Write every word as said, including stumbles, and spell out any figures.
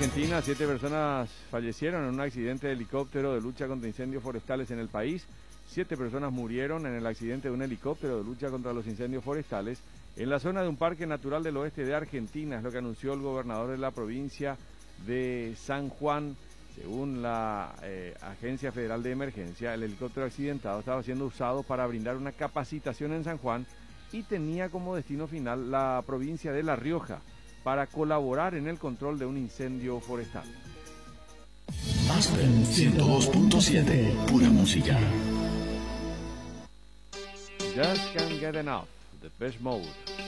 Argentina, siete personas fallecieron en un accidente de helicóptero de lucha contra incendios forestales en el país. Siete personas murieron en el accidente de un helicóptero de lucha contra los incendios forestales en la zona de un parque natural del oeste de Argentina, es lo que anunció el gobernador de la provincia de San Juan. Según la eh, Agencia Federal de Emergencia, el helicóptero accidentado estaba siendo usado para brindar una capacitación en San Juan y tenía como destino final la provincia de La Rioja, para colaborar en el control de un incendio forestal. Aspen ciento dos punto siete, pura música. Just Can't Get Enough, Depeche Mode.